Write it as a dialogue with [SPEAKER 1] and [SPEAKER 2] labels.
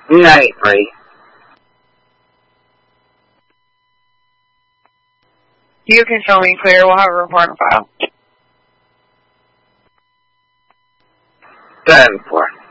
[SPEAKER 1] Night, Bree.
[SPEAKER 2] You can show me clear. We'll have a report on file.
[SPEAKER 1] Done for.